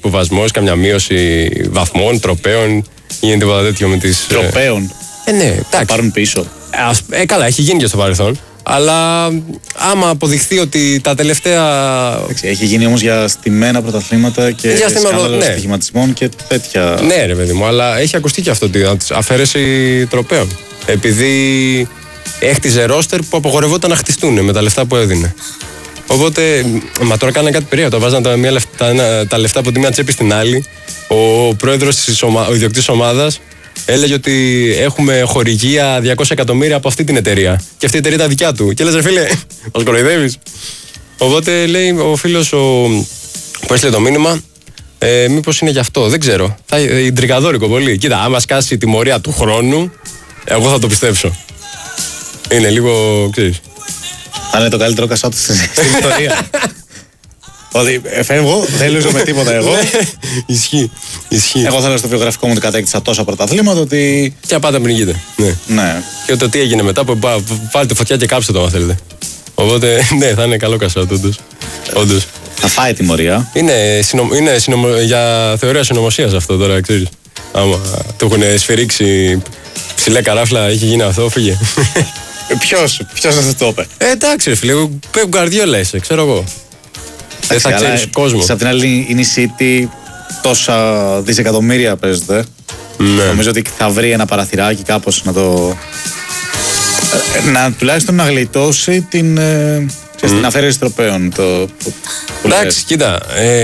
κουβασμός, καμιά μείωση βαθμών, τροπαίων. Γίνεται τίποτα τέτοιο με τις. Τροπαίων. Ναι, εντάξει. Θα πάρουν πίσω. Καλά, έχει γίνει και στο παρελθόν. Αλλά άμα αποδειχθεί ότι τα τελευταία. Έχει γίνει όμως για στημένα πρωταθλήματα και σκάνδαλο στοιχηματισμών και τέτοια. Ναι, ρε παιδί μου, αλλά έχει ακουστεί και αυτό ότι αφαίρεση τροπαίων. Επειδή έχτιζε ρόστερ που απογορευόταν να χτιστούν με τα λεφτά που έδινε. Οπότε, μα τώρα κάνανε κάτι περίεργο. Το βάζανε τα λεφτά από τη μία τσέπη στην άλλη. Ο πρόεδρος ο ιδιοκτήτης ομάδας έλεγε ότι έχουμε χορηγία 200 εκατομμύρια από αυτή την εταιρεία. Και αυτή η εταιρεία ήταν δικιά του. Και λες, ρε φίλε, μας κοροϊδεύεις. Οπότε λέει ο φίλος που έστειλε το μήνυμα, μήπως είναι γι' αυτό, δεν ξέρω. Θα είναι τρικαδόρικο πολύ. Κοίτα, άμα σκάσει τη τιμωρία του χρόνου, εγώ θα το πιστέψω. Είναι λίγο, ξέρεις. Θα είναι το καλύτερο κασάτο στην ιστορία. Ότι φεύγω, δεν λύζω με τίποτα εγώ. Ισχύει. Εγώ θέλω στο βιογραφικό μου ότι κατέκτησα τόσα πρωταθλήματα ότι. Και απάτα πνιγείτε. Ναι. Και το τι έγινε μετά, που βάλτε φωτιά και κάψτε το αν θέλετε. Οπότε, ναι, θα είναι καλό κασάτο, όντως. Θα φάει τιμωρία. Είναι για θεωρία συνωμοσίας αυτό τώρα, ξέρεις. Άμα του έχουν σφυρίξει ψηλά καράφλα, έχει γίνει αυτό, φύγε. Ποιος δεν το είπε. Εντάξει, φίλε, Pep Guardiola είσαι, ξέρω εγώ. Δεν θα ξέρεις κόσμο. Απ' την άλλη είναι η City, τόσα δισεκατομμύρια παίζεται. Ναι. Νομίζω ότι θα βρει ένα παραθυράκι κάπως να το. Τουλάχιστον να γλιτώσει την αφαίρεση τροπαίων. Εντάξει, κοίτα.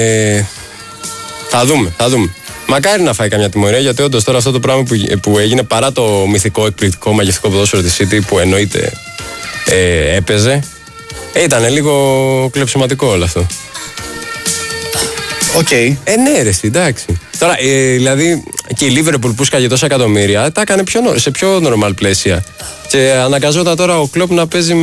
Θα δούμε. Μακάρι να φάει καμιά τιμωρία, γιατί όντως τώρα αυτό το πράγμα που έγινε, παρά το μυθικό, εκπληκτικό, μαγευτικό ποδόσφαιρο της City που εννοείται έπαιζε, ήταν λίγο κλεψιματικό όλο αυτό. Οκ. Ναι, ρε, εντάξει. Τώρα, δηλαδή και η Liverpool που σκάγε τόσα εκατομμύρια τα έκανε σε πιο normal πλαίσια. Και αναγκαζόταν τώρα ο Klopp να παίζει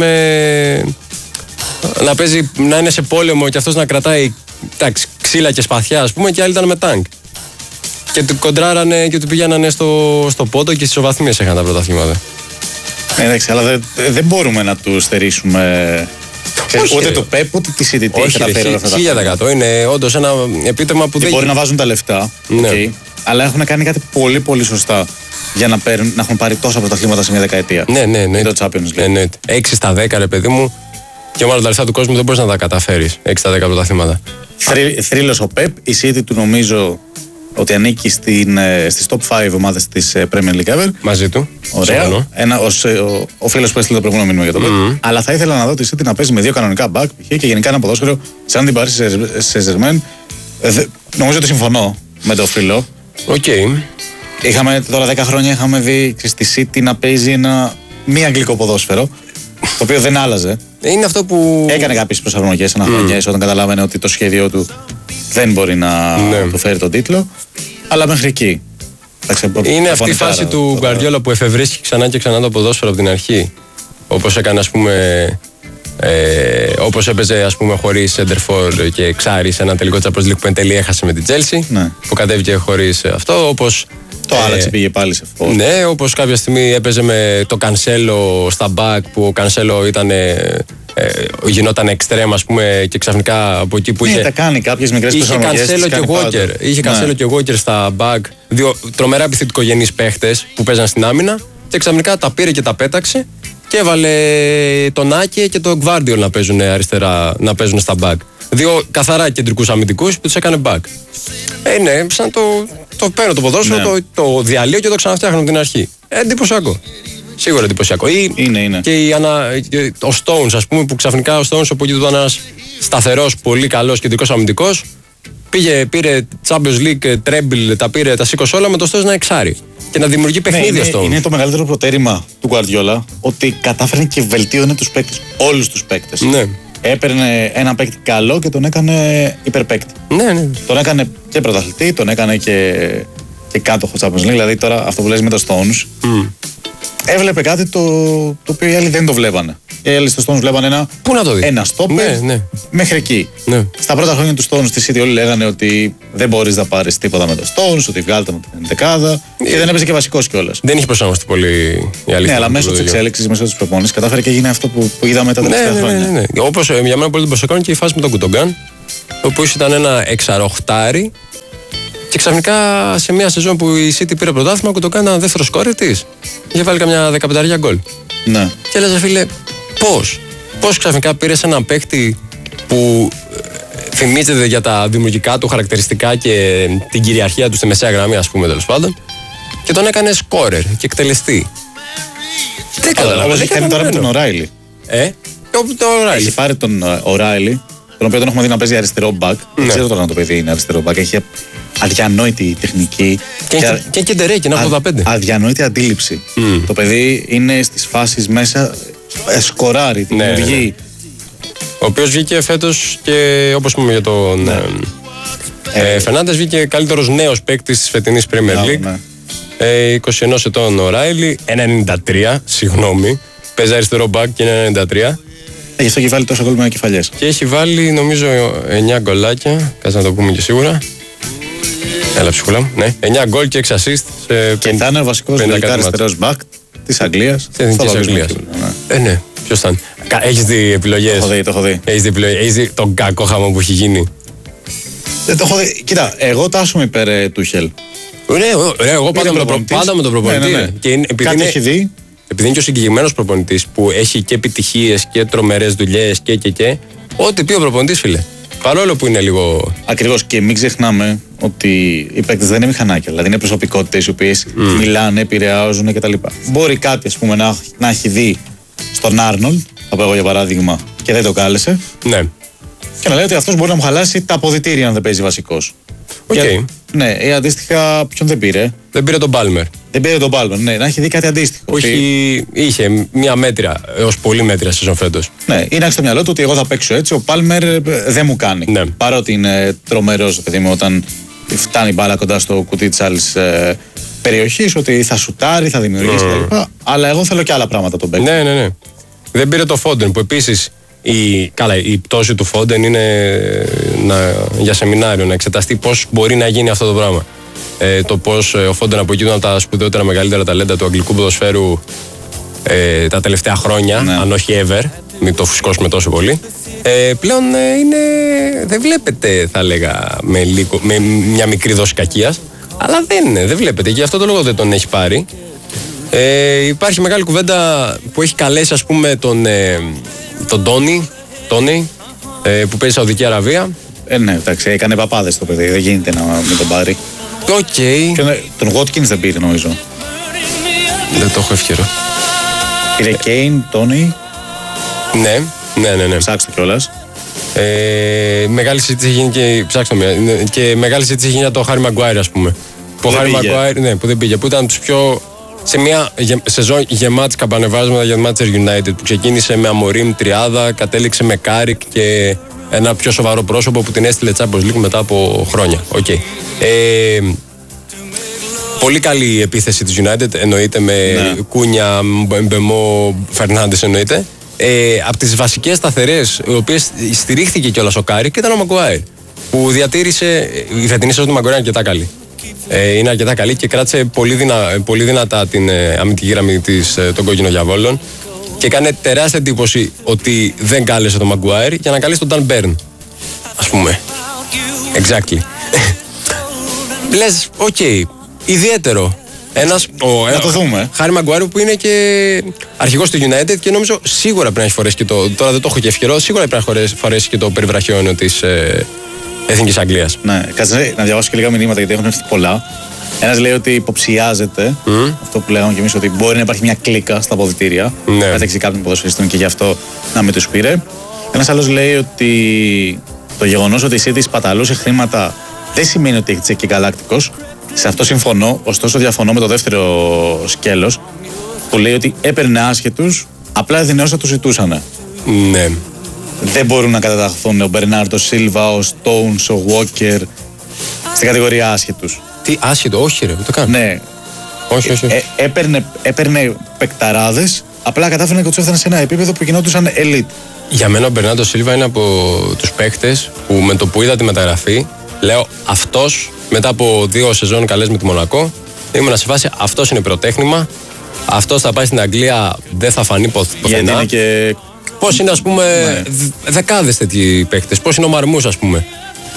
να είναι σε πόλεμο και αυτός να κρατάει ξύλα και σπαθιά, ας πούμε, και άλλοι ήταν με τάγκ. Και του κοντράρανε και του πηγαίνανε στο πόντο και στις ισοβαθμίες είχαν τα πρωταθλήματα. Εντάξει, αλλά δεν μπορούμε να του στερήσουμε. Ούτε το ΠΕΠ ούτε τη City. Όχι, 1000%. Είναι όντως ένα επίτευγμα που δεν. Μπορεί να βάζουν τα λεφτά. Ναι. Okay, αλλά έχουν κάνει κάτι πολύ πολύ σωστά για να έχουν πάρει τόσα πρωταθλήματα σε μια δεκαετία. Ναι. Το Champions League. Ναι. 6 στα 10, ρε παιδί μου. Και μάλλον τα λεφτά του κόσμου δεν μπορεί να τα καταφέρει. 6 στα 10 πρωταθλήματα. Θρύλος ο ΠΕΠ. Η City του νομίζω ότι ανήκει στις top 5 ομάδες της Premier League ever. Μαζί του. Ωραία. Ο φίλος που έστειλε το προηγούμενο μήνυμα για το ΠΕΠ. Αλλά θα ήθελα να δω τη City να παίζει με 2 κανονικά back και γενικά ένα ποδόσφαιρο σαν την Paris Saint-Germain. Νομίζω ότι συμφωνώ με το φίλο. Οκ. Είχαμε τώρα 10 χρόνια είχαμε δει στη City να παίζει ένα μη αγγλικό ποδόσφαιρο, το οποίο δεν άλλαζε. Είναι αυτό που. Έκανε κάποιες προσαρμογές αναχρονιές όταν καταλάβαινε ότι το σχέδιό του δεν μπορεί να του φέρει τον τίτλο. Αλλά μέχρι εκεί. Είναι αυτή η φάση του Γκουαρδιόλα που εφευρίσκει ξανά και ξανά το ποδόσφαιρο από την αρχή. Όπως έκανε, ας πούμε. Όπως έπαιζε, ας πούμε, χωρίς Σέντερφορ και Ξάρι σε ένα τελικό Champions League που εν τέλει έχασε με την Chelsea. Ναι. Που κατέβηκε χωρίς αυτό. Όπως. Το άλλαξε, πήγε πάλι σε φόρ. Ναι, όπως κάποια στιγμή έπαιζε με το Cancelo στα back, που ο Cancelo γινόταν εξτρέμ, ας πούμε, και ξαφνικά από εκεί που είχε. Τα κάνει κάποιες μικρές προσαρμογές. Είχε Cancelo και Walker στα back, δύο τρομερά επιθετικογενείς παίχτες που παίζαν στην άμυνα, και ξαφνικά τα πήρε και τα πέταξε και έβαλε τον Άκε και τον Gvardiol να παίζουν αριστερά, να παίζουν στα back. Δύο καθαρά κεντρικούς αμυντικούς που τους έκανε back. Ναι, σαν το παίρνω το ποδόσφαιρο, το διαλύω και το ξαναφτιάχνω από την αρχή. Εντυπωσιακό. Σίγουρα εντυπωσιακό. Είναι. Και ο Stones, ας πούμε, που ξαφνικά ο Stones, όπου ήταν ένας σταθερός, πολύ καλός κεντρικός αμυντικός, πήρε Champions League, Treble, τα σήκωσε όλα με το Stones να εξάρει και να δημιουργεί παιχνίδια Stones. Είναι το μεγαλύτερο προτέρημα του Guardiola ότι κατάφερε και βελτίωνε τους παίκτες. Όλους τους παίκτες. Ναι. Έπαιρνε ένα παίκτη καλό και τον έκανε υπερπαίκτη. Ναι. Τον έκανε και πρωταθλητή, τον έκανε και κάτοχο Champions League. Δηλαδή τώρα αυτό που λες με το Stones. Έβλεπε κάτι το οποίο οι άλλοι δεν το βλέπανε. Οι άλλοι στο Stones βλέπανε ένα στόπερ μέχρι εκεί. Ναι. Στα πρώτα χρόνια του Stones στη City όλοι λέγανε ότι δεν μπορείς να πάρεις τίποτα με το Stones, ότι βγάλτε με την δεκάδα. Και δεν έπαιζε και βασικός κιόλας. Δεν είχε προσαρμοστεί πολύ η αλήθεια. Ναι, αλλά μέσω της εξέλιξης, μέσω της προπόνησης κατάφερε και έγινε αυτό που είδαμε τα τελευταία χρόνια. Ναι. Όπως για μένα πολύ εντυπωσιακό είναι και η φάση με τον Κουντογκάν, ο οποίος ήταν ένα εξαροχτάρι Και ξαφνικά σε μια σεζόν που η City πήρε πρωτάθλημα, Κουντοκάν ήταν δεύτερο σκόρερ της. Είχε βάλει καμιά 15 γκολ. Ναι. Και έλεγε, φίλε, πώς ξαφνικά πήρες έναν παίχτη που θυμίζεται για τα δημιουργικά του χαρακτηριστικά και την κυριαρχία του στη μεσαία γραμμή, ας πούμε, τέλος πάντων, και τον έκανε σκόρερ και εκτελεστή. Δεν καταλαβαίνω. Όπως έχει κάνει τώρα με τον Οράιλι. Έχει πάρει τον Οράιλι, τον οποίο τον έχουμε δει να παίζει αριστερό μπακ. Δεν ξέρω τώρα αν το παιδί είναι αριστερό μπακ. Έχει αδιανόητη τεχνική. Και κεντερέκι, είναι 85. Αδιανόητη αντίληψη. Το παιδί είναι στις φάσεις μέσα, σκοράρει, δημιουργεί. Ο οποίος βγήκε φέτος και όπως είπαμε για τον Φερνάντες, βγήκε καλύτερος νέος παίκτης της φετινής Premier League. 21 ετών ο Ράιλι, 1,93, συγγνώμη. Παίζει αριστερό μπακ και είναι 1,93. Γι' αυτό έχει βάλει τόσο γκολ με κεφαλιές. Και έχει βάλει νομίζω 9 γκολάκια. Κάτσε να το πούμε και σίγουρα. Έλα ψυχούλα μου. Ναι, 9 γκολ και 6 assist. Και θα είναι ο βασικός αριστερός μπακ της Αγγλίας. Της Εθνικής Αγγλίας. Ναι, ποιος θα είναι. Έχεις δει επιλογές? Το έχω δει. Έχεις δει τον κακό χαμό που έχει γίνει? Δεν το έχω δει. Κοίτα, εγώ τάσομαι υπέρ Τούχελ. Ναι, εγώ πάντα με τον προπονητή. Ναι. Κάτι έχει δει. Επειδή είναι και ο συγκεκριμένος προπονητής που έχει και επιτυχίες και τρομερές δουλειές και. Ό,τι πει ο προπονητής, φίλε. Παρόλο που είναι λίγο. Ακριβώς, και μην ξεχνάμε ότι οι παίκτες δεν είναι μηχανάκια. Δηλαδή είναι προσωπικότητες οι οποίες μιλάνε, επηρεάζουν κτλ. Μπορεί κάτι, ας πούμε, να έχει δει στον Άρνολντ, θα πω εγώ για παράδειγμα, και δεν το κάλεσε. Ναι. Και να λέει ότι αυτός μπορεί να μου χαλάσει τα αποδυτήρια αν δεν παίζει βασικός. Okay. Ναι, ή αντίστοιχα, ποιον δεν πήρε? Δεν πήρε τον Πάλμερ. Ναι, να έχει δει κάτι αντίστοιχο. Όχι, είχε μια μέτρια, έως πολύ μέτρια σεζόν φέτος. Ναι, ή να έχει στο μυαλό του ότι εγώ θα παίξω έτσι, ο Πάλμερ δεν μου κάνει. Ναι. Παρότι είναι τρομερός, παιδί μου, όταν φτάνει μπάλα κοντά στο κουτί της άλλης περιοχής, ότι θα σουτάρει, θα δημιουργήσει κλπ. Αλλά εγώ θέλω και άλλα πράγματα τον παίκτη. Ναι. Δεν πήρε το Φόντεν που επίσης. Η πτώση του Φόντεν είναι για σεμινάριο, να εξεταστεί πώς μπορεί να γίνει αυτό το πράγμα. Το πώς ο Φόντεν από εκεί ήταν από τα σπουδαιότερα μεγαλύτερα ταλέντα του αγγλικού ποδοσφαίρου τα τελευταία χρόνια, αν όχι ever, μην το φουσκώσουμε τόσο πολύ. Πλέον δεν βλέπετε, θα έλεγα, με μια μικρή δόση κακίας, αλλά δεν βλέπετε, και γι' αυτό το λόγο δεν τον έχει πάρει. Υπάρχει μεγάλη κουβέντα που έχει καλέσει, ας πούμε, τον Τόνι, που παίζει Σαουδική Αραβία. Ναι, εντάξει, έκανε παπάδες το παιδί, δεν γίνεται να μην τον πάρει. Τον Watkins δεν πήρε, νομίζω. Δεν το έχω ευχερό. Πήρε Κέιν, Τόνι. Ναι. Ψάξτε κιόλας. Μεγάλη συζήτηση έχει γίνει και μεγάλη συζήτηση έχει γίνει για το Χάρι Μαγκουάιρ, ας πούμε. Που δεν πήγε, που ήταν τους πιο. Σε μια σεζόν γεμάτη καμπανεβάσματα για Manchester United, που ξεκίνησε με Αμορίμ τριάδα, κατέληξε με Κάρικ και ένα πιο σοβαρό πρόσωπο που την έστειλε Champions League μετά από χρόνια. Okay. Πολύ καλή επίθεση της United, εννοείται, με Κούνια, Μπεμό, Φερνάντες, εννοείται. Από τις βασικές σταθερές, οι οποίες στηρίχθηκε κιόλας ο Κάρικ, ήταν ο Μαγκουάιρ, που διατήρησε. Η φετινή σεζόν του Μαγκουάιρ είναι αρκετά καλή. Είναι αρκετά καλή και κράτησε πολύ δυνατά την αμυντική γραμμή των κόκκινων και έκανε τεράστια εντύπωση ότι δεν κάλεσε τον Μαγκουάιρ για να καλέσει τον Νταν Μπέρν, ας πούμε. Exactly. Λες, ιδιαίτερο. Να το δούμε. Χάρι Μαγκουάιρ, που είναι και αρχηγός του United και νομίζω σίγουρα πρέπει να έχει φορέσει και τώρα δεν το έχω και ευχερό, σίγουρα πρέπει να έχει φορέσει και το περιβραχιόνιο της Εθνικής Αγγλίας. Ναι, κάτσε να διαβάσω και λίγα μηνύματα γιατί έχουν έρθει πολλά. Ένας λέει ότι υποψιάζεται, αυτό που λέγαμε κι εμείς, ότι μπορεί να υπάρχει μια κλίκα στα αποδυτήρια. Ναι. Μεταξύ κάποιων ποδοσφαιριστών και γι' αυτό να μην τους πήρε. Ένας άλλος λέει ότι το γεγονός ότι η City σπαταλούσε χρήματα δεν σημαίνει ότι έχει τσεκί γαλάκτικος. Σε αυτό συμφωνώ, ωστόσο διαφωνώ με το δεύτερο σκέλος που λέει ότι έπαιρνε άσχετους, απλά έδινε όσα τους ζητούσανε. Ναι. Δεν μπορούν να καταταχθούν ο Μπερνάρντο Σίλβα, ο Στόουνς, ο Walker στην κατηγορία άσχετους. Τι άσχετο, όχι ρε, ούτε καν. Ναι. Όχι. Έπαιρνε παικταράδες, απλά κατάφερε να τους έφτανε σε ένα επίπεδο που γινόντουσαν elite. Για μένα ο Μπερνάρντο Σίλβα είναι από τους παίκτες που με το που είδα τη μεταγραφή, λέω αυτός μετά από 2 σεζόν καλές με τη Μονακό, ήμουν σε φάση αυτός είναι πρωτέχνημα, αυτός θα πάει στην Αγγλία, δεν θα φανεί πουθενά. Γιατί είναι και. Πώς είναι, ας πούμε, δεκάδες τέτοιοι παίκτες, πώς είναι ο Μαρμούς, ας πούμε.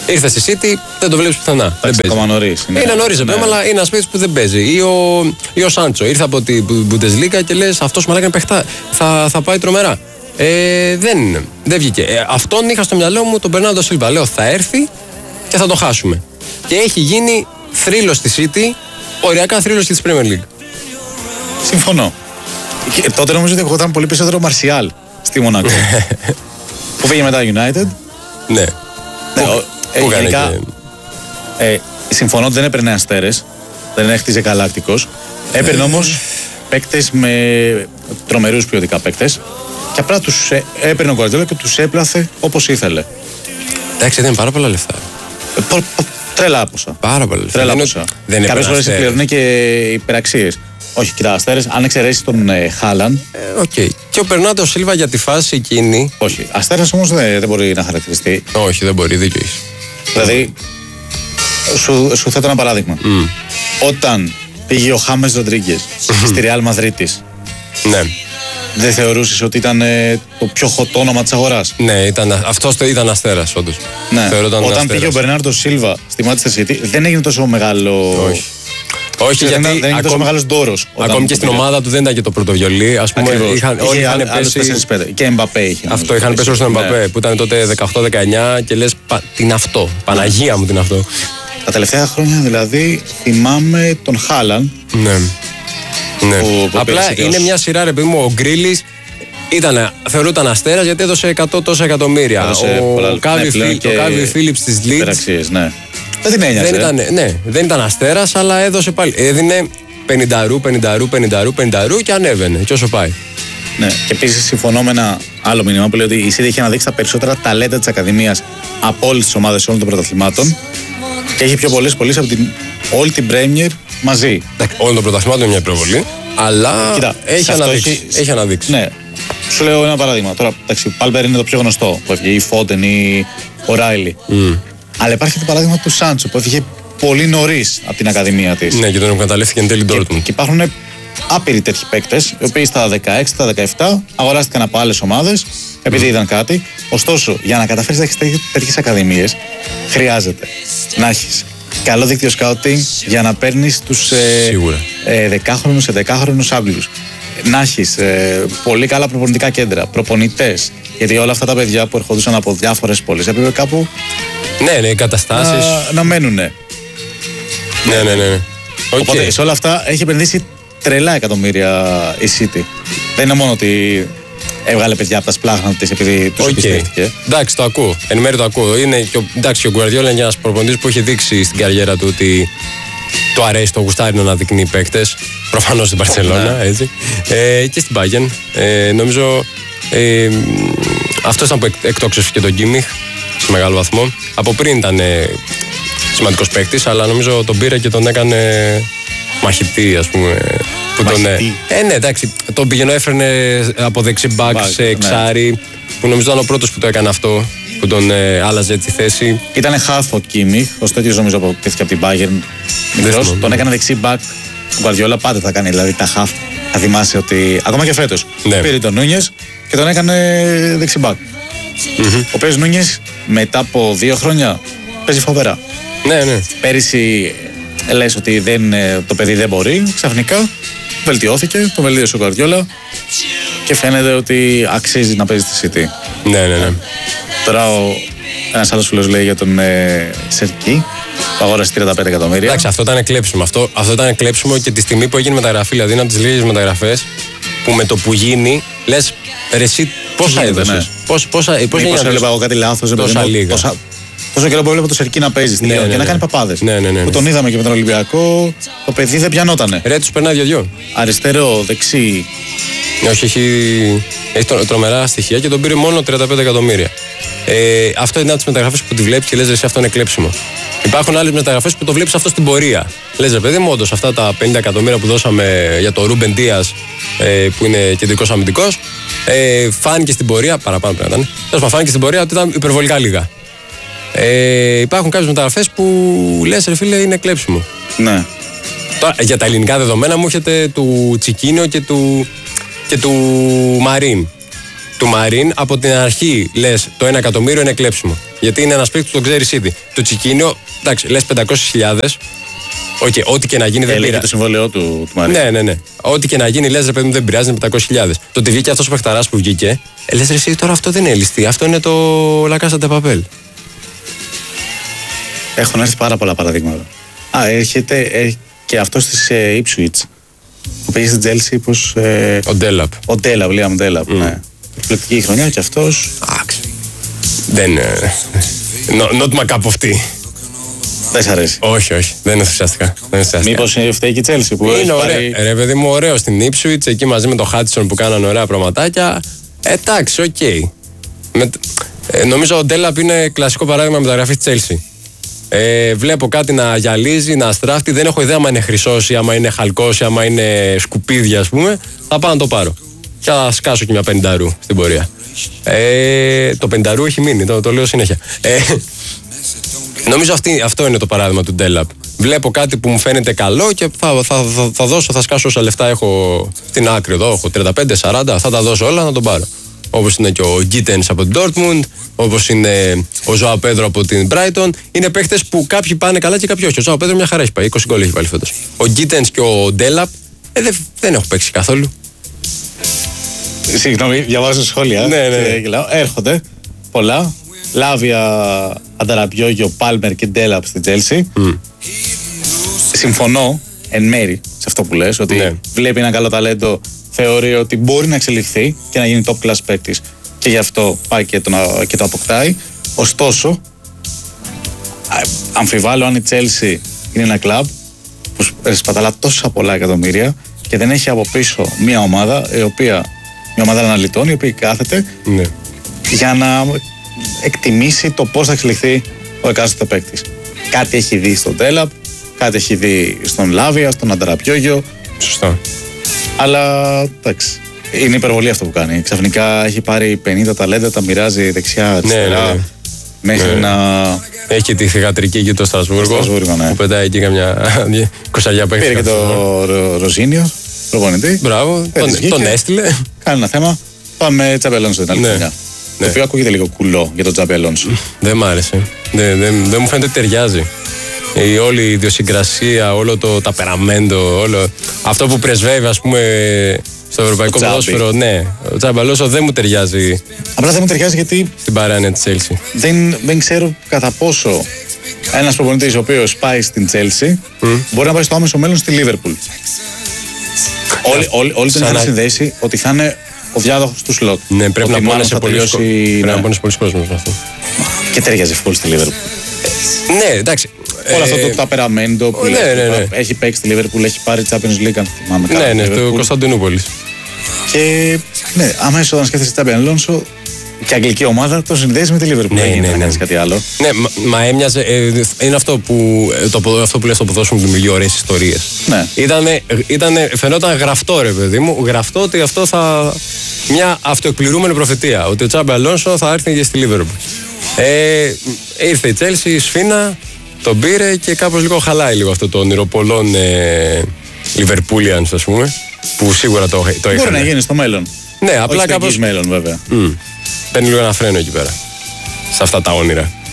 Ήρθε στη City, δεν το βλέπει πουθενά. Δεν παίζει. Ακόμα νωρίς. Είναι νωρίς, ναι. Αλλά είναι ένα παίκτη που δεν παίζει. Ή ο Σάντσο. Ήρθε από την Bundesliga και λες αυτός μαλάκα είναι παιχτά. Θα πάει τρομερά. Δεν βγήκε. Αυτόν είχα στο μυαλό μου τον Μπερνάρντο Σίλβα. Λέω θα έρθει και θα το χάσουμε. Και έχει γίνει θρύλος στη City, οριακά θρύλος και της Premier League. Συμφωνώ. Και τότε νομίζω ότι ήταν πολύ περισσότερο Μαρσιάλ στη Μονακό. Που πήγε μετά United. Ναι. Γενικά, συμφωνώ ότι δεν έπαιρνε αστέρες, δεν έχτιζε γαλάκτικος. Έπαιρνε όμως παίκτες με τρομερούς ποιοτικά παίκτες και απλά τους έπαιρνε ο Γκουαρδιόλα και τους έπλαθε όπως ήθελε. Εντάξει, δεν είναι πάρα πολλά λεφτά. Τρελά ποσά. Πάρα πολλά λεφτά. Κάποιες φορές εκπληρώνει και υπεραξίες. Όχι, κοιτά, αστέρες, αν εξαιρέσει τον Χάλαντ. Okay. Και ο Μπερνάρντο Σίλβα για τη φάση εκείνη. Όχι. Αστέρας όμως δεν μπορεί να χαρακτηριστεί. Όχι, δεν μπορεί, δίκιο έχει. Δηλαδή, σου θέτω ένα παράδειγμα. Όταν πήγε ο Χάμες Ροντρίγκες στη Ρεάλ Μαδρίτης. Ναι. Δεν θεωρούσες ότι ήταν το πιο hot όνομα της αγοράς? Ναι, αυτός ήταν αστέρας, όντως. Ναι. Όταν πήγε ο Μπερνάρντο Σίλβα στη Manchester City, δεν έγινε τόσο μεγάλο. Όχι, γιατί δεν είναι τόσο μεγάλος ντόρος. Ακόμη και στην ομάδα του δεν ήταν και το πρώτο βιολί. Ας πούμε, όλοι είχαν πέσει. Και Εμπαπέ είχε. Αυτό, είχαν πέσει στον Εμπαπέ που ήταν τότε 18-19 και λες τι είναι αυτό. Παναγία μου, τι είναι αυτό. Τα τελευταία χρόνια δηλαδή θυμάμαι τον Χάλαντ. Ναι. Απλά είναι μια σειρά, ρε παιδί μου, ο Γκρίλις θεωρούταν αστέρας γιατί έδωσε 100 τόσα εκατομμύρια. Ο Κάβι Φίλιπς της Leeds. Δεν την ένοιαζε. Δεν ήταν αστέρας, αλλά έδωσε πάλι. Έδινε 50 και ανέβαινε. Και όσο πάει. Ναι, και επίσης συμφωνώ με ένα άλλο μήνυμα που λέει ότι η City έχει αναδείξει τα περισσότερα ταλέντα της Ακαδημίας από όλες τις ομάδες όλων των πρωταθλημάτων και έχει πιο πολλές πωλήσεις από όλη την Premier μαζί. Όλων των πρωταθλημάτων είναι μια υπερβολή, αλλά κοίτα, έχει αναδείξει. Ναι. Σου λέω ένα παράδειγμα. Τώρα, εντάξει, ο Πάλμπερ είναι το πιο γνωστό που έφυγε, ή Φόντεν ή ο Ράιλι. Αλλά υπάρχει το παράδειγμα του Σάντσο που έφυγε πολύ νωρίς από την Ακαδημία της. Ναι, και τον εκμεταλλεύτηκε εν τέλει Ντόρτμουντ. Και υπάρχουν άπειροι τέτοιοι παίκτες, οι οποίοι στα 16, στα 17 αγοράστηκαν από άλλες ομάδες επειδή είδαν κάτι. Ωστόσο, για να καταφέρεις να έχεις τέτοιες ακαδημίες, χρειάζεται να έχεις καλό δίκτυο σκάουτινγκ για να παίρνεις τους 10χρονους, 11χρονους άμπλους. Να έχεις πολύ καλά προπονητικά κέντρα, προπονητές. Γιατί όλα αυτά τα παιδιά που ερχόντουσαν από διάφορες πόλεις έπρεπε κάπου. Ναι, οι καταστάσεις. Να μένουνε. Ναι. Οπότε σε όλα αυτά έχει επενδύσει τρελά εκατομμύρια η City. Δεν είναι μόνο ότι έβγαλε παιδιά από τα σπλάχνα της επειδή τους εμπιστεύτηκε. Εντάξει, το ακούω. Εν μέρει το ακούω. Είναι και ο Γκουαρδιόλα είναι ένας προπονητής που έχει δείξει στην καριέρα του ότι το αρέσει, το γουστάρει να αναδεικνύει παίκτες. Προφανώς στην Μπαρσελόνα, έτσι. Και στην Bayern. Νομίζω αυτό ήταν που εκτόξευσε και τον Κίμιχ σε μεγάλο βαθμό. Από πριν ήταν σημαντικός παίκτης, αλλά νομίζω τον πήρε και τον έκανε μαχητή, ας πούμε. Ναι, εντάξει. Τον πήγαινε, έφερνε από δεξί μπακ σε εξάρι, που νομίζω ήταν ο πρώτος που το έκανε αυτό, που τον άλλαζε τη θέση. Ήτανε half ο Κίμιχ, ο τέτοιος νομίζω αποκτήθηκε από την Bayern. Μικρός, τον έκανε δεξί μπακ. Ο Γκουαρδιόλα πάντα θα κάνει δηλαδή τα half. Θα θυμάσαι ότι ακόμα και φέτος πήρε τον Νούνιες και τον έκανε δεξί μπακ. Ο οποίος Νούνιες μετά από 2 χρόνια παίζει φοβερά. Ναι. Πέρυσι λες ότι το παιδί δεν μπορεί, ξαφνικά βελτιώθηκε, τον βελτίωσε ο Γκουαρδιόλα και φαίνεται ότι αξίζει να παίζει στη City. Ναι. Τώρα ένας άλλος φίλος λέει για τον Σερκί που αγόρασε 35 εκατομμύρια. Εντάξει, αυτό ήταν κλέψιμο. Αυτό ήταν κλέψιμο και τη στιγμή που έγινε μεταγραφή, δηλαδή είναι από τις λίγες μεταγραφές που με το που γίνει λες ρε εσύ πόσα έδωσες. Πόσα έβλεπα εγώ κάτι λάθος. Τόσο καιρό που έβλεπα το Σερκί να παίζει στη Λιόν και να κάνει παπάδες. Που τον είδαμε και με τον Ολυμπιακό, το παιδί δεν πιανότανε. Ρε, τους περνάει δυο. Αριστερό, δεξί. Όχι, έχει τρομερά στοιχεία και τον πήρε μόνο 35 εκατομμύρια. Αυτό είναι από τις μεταγραφές που τη βλέπεις και λες εσύ αυτό είναι κλέψιμο. Υπάρχουν άλλες μεταγραφές που το βλέπεις αυτό στην πορεία. Λες ρε παιδί μου, όντως αυτά τα 50 εκατομμύρια που δώσαμε για τον Ρούμπεν Ντίας που είναι κεντρικός αμυντικός, φάνηκε στην πορεία, παραπάνω πρέπει να ήταν. Φάνηκε στην πορεία ότι ήταν υπερβολικά λίγα. Υπάρχουν κάποιες μεταγραφές που λες ρε φίλε είναι κλέψιμο. Ναι. Τώρα, για τα ελληνικά δεδομένα μου έχετε του Τσικίνιο και του Μαρίν. Του Μαρίν από την αρχή λες το 1 εκατομμύριο είναι κλέψιμο. Γιατί είναι ένα παίκτη που τον ξέρει ήδη. Το Τσικίνιο, εντάξει, λες 500.000. Okay, ό,τι και να γίνει δεν πειράζει. Το συμβόλαιό του Μαρία. Ναι. Ό,τι και να γίνει, λες ρε παιδί μου, δεν πειράζει, είναι 500.000. Το ότι βγήκε αυτός ο παιχταράς που βγήκε, λες ρε εσύ, τώρα αυτό δεν είναι ληστή. Αυτό είναι το La Casa de Papel. Έχουν έρθει πάρα πολλά παραδείγματα. Έρχεται και αυτός της Ipswich που πήγε στην Chelsea, πως. Ο Ντέλαπ. Liam Delap. Ναι. Εκπληκτική χρονιά και αυτός. Δεν. Not my cup of tea. Δεν σ' αρέσει. Όχι. Δεν είναι ενθουσιαστικά. Μήπως φταίει και η Chelsea που είναι ωραία. Ρε παιδί μου, ωραίο στην Ipswich, εκεί μαζί με τον Hudson που κάνανε ωραία πραγματάκια. Εντάξει, οκ. Νομίζω ο Ντέλαπ είναι κλασικό παράδειγμα μεταγραφή της Chelsea. Βλέπω κάτι να γυαλίζει, να στράφτει. Δεν έχω ιδέα άμα είναι χρυσός ή άμα είναι χαλκός ή άμα είναι σκουπίδια, ας πούμε. Θα πάω να το πάρω. Και θα σκάσω και μια 50 στην πορεία. Το 50 έχει μείνει, το λέω συνέχεια. Νομίζω αυτό είναι το παράδειγμα του Ντέλαπ. Βλέπω κάτι που μου φαίνεται καλό και θα σκάσω όσα λεφτά έχω στην άκρη εδώ. Έχω 35-40, θα τα δώσω όλα να τον πάρω. Όπως είναι και ο Γκίτενς από την Dortmund, όπως είναι ο Ζωάο Πέδρο από την Brighton. Είναι παίχτες που κάποιοι πάνε καλά και κάποιοι όχι. Ο Ζωάο Πέδρο μια χαρά έχει πάει, 20 γκολ έχει βάλει φέτος. Ο Γκίτενς και ο Ντέλαπ δεν έχουν παίξει καθόλου. Συγγνώμη, διαβάζω σχόλια. Ναι. Έρχονται πολλά. Λάβια, Ανταραπιόγιο, Πάλμερ και Ντέλαπ στην Τσέλσι. Συμφωνώ εν μέρη σε αυτό που λες, ότι βλέπει ένα καλό ταλέντο, θεωρεί ότι μπορεί να εξελιχθεί και να γίνει top class παίκτης και γι' αυτό πάει και το αποκτάει. Ωστόσο, αμφιβάλλω αν η Τσέλσι είναι ένα κλαμπ που σπαταλά τόσα πολλά εκατομμύρια και δεν έχει από πίσω μια ομάδα μια ομάδα αναλυτών η οποία κάθεται για να εκτιμήσει το πώς θα εξελιχθεί ο εκάστοτε παίκτης. Κάτι έχει δει στον Ντέλαπ, κάτι έχει δει στον Λάβια, στον Ανταραπιόγιο. Σωστά. Αλλά εντάξει, είναι υπερβολή αυτό που κάνει. Ξαφνικά έχει πάρει 50 ταλέντα, τα μοιράζει δεξιά, αριστερά, μέχρι να. Έχει και τη θηγατρική εκεί το Στρασβούργο. Που πετάει εκεί καμιά 20 παίκτες. Πήρε και το Ροζίνιο, προπονητή. Μπράβο, τον έστειλε. Κάνει ένα θέμα. Πάμε Τσάμπι Αλόνσο την άλλη χρονιά. Το οποίο ακούγεται λίγο κουλό για τον Τσάμπι Αλόνσο. Δεν μ' άρεσε. Δεν μου φαίνεται ότι ταιριάζει. Όλη η ιδιοσυγκρασία, όλο το ταπεραμέντο, όλο αυτό που πρεσβεύει, ας πούμε, στο ευρωπαϊκό ποδόσφαιρο. Ναι, ο Τσάμπι Αλόνσο δεν μου ταιριάζει. Απλά δεν μου ταιριάζει γιατί. Στην παράνοια της Chelsea. Δεν ξέρω κατά πόσο ένας προπονητής ο οποίος πάει στην Chelsea μπορεί να πάει στο άμεσο μέλλον στη Liverpool. Όλοι τον είχαν συνδέσει ότι θα είναι ο διάδοχος του σλότ. Ναι, πρέπει να πάνε σε πολλοί κόσμος με αυτό. Και ταιριάζει φουλ στη Liverpool. Ναι, εντάξει. Όλο αυτό το ταπεραμέντο που έχει παίξει στη Liverpool, έχει πάρει Champions League, αν θυμάμαι καλά. Ναι, το Κωνσταντινούπολης. Και ναι, αμέσως όταν σκέφτεσαι Τσάμπι Αλόνσο και αγγλική ομάδα, το συνδέεις με τη Liverpool. Δεν γίνεται να κάνεις κάτι άλλο. Ναι, μα έμοιαζε. Είναι αυτό που λες στο ποδόσφαιρο που δημιουργεί ωραίες ιστορίες. Ναι. Φαινόταν γραφτό, ρε παιδί μου, γραφτό ότι αυτό θα. Μια αυτοεκπληρούμενη προφητεία. Ότι ο Τσάμπι Αλόνσο θα έρθει και στη Liverpool. Ήρθε η Chelsea, η σφίνα, τον πήρε και κάπως λίγο χαλάει λίγο αυτό το όνειρο πολλών Liverpoolians, ας πούμε, που σίγουρα το είχαν. Μπορεί να γίνει στο μέλλον. Ναι, απλά κάπως. μέλλον, βέβαια. Παίρνει λίγο ένα φρένο εκεί πέρα. Σε αυτά τα όνειρα.